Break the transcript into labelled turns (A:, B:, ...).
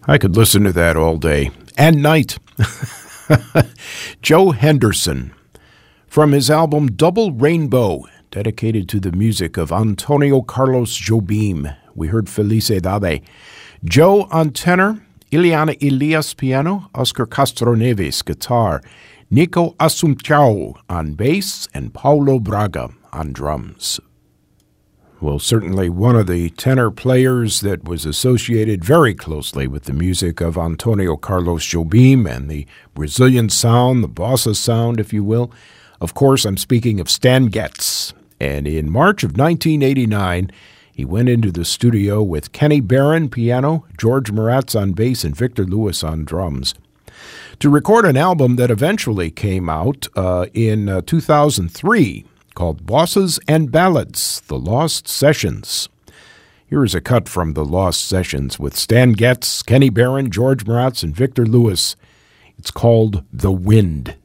A: I could listen to that all day and night. Joe Henderson, from his album Double Rainbow, dedicated to the music of Antonio Carlos Jobim. We heard Felicidade. Joe on tenor, Ileana Elias piano, Oscar Castroneves guitar, Nico Assumpção on bass, and Paulo Braga on drums. Well, certainly one of the tenor players that was associated very closely with the music of Antonio Carlos Jobim and the Brazilian sound, the bossa sound, if you will. Of course, I'm speaking of Stan Getz. And in March of 1989, he went into the studio with Kenny Barron piano, George Moratz on bass, and Victor Lewis on drums to record an album that eventually came out in 2003. Called Bosses and Ballads, The Lost Sessions. Here is a cut from The Lost Sessions with Stan Getz, Kenny Barron, George Moratz, and Victor Lewis. It's called The Wind.